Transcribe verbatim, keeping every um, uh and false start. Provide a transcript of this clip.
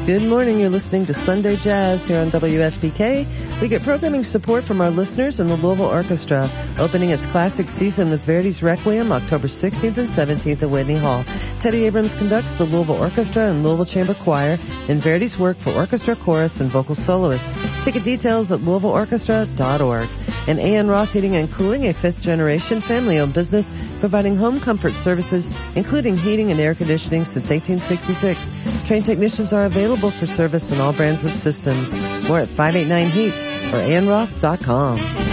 Good morning. You're listening to Sunday Jazz here on W F P K. We get programming support from our listeners and the Louisville Orchestra, opening its classic season with Verdi's Requiem October sixteenth and seventeenth at Whitney Hall. Teddy Abrams conducts the Louisville Orchestra and Louisville Chamber Choir in Verdi's work for orchestra, chorus, and vocal soloists. Ticket details at louisville orchestra dot org. And A N Roth Heating and Cooling, a fifth-generation family-owned business providing home comfort services, including heating and air conditioning since eighteen sixty-six. Trained technicians are available for service on all brands of systems. More at five eight nine heat or a n roth dot com.